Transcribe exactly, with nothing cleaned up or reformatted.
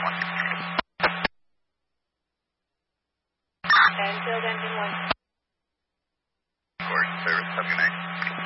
one. Enfield engine one. Course, service, have a good night.